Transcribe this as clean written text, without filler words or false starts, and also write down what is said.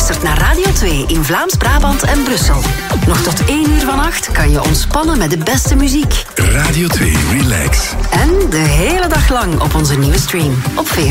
luistert naar Radio 2 in Vlaams-Brabant en Brussel. Nog tot 1 uur vannacht kan je ontspannen met de beste muziek. Radio 2 Relax. En de hele dag lang op onze nieuwe stream op VRT.